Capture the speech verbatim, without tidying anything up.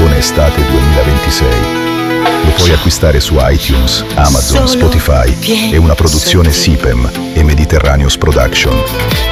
Panettone estate duemilaventisei. Lo puoi acquistare su iTunes, Amazon, Spotify. È una produzione Sipem e Mediterraneous Production.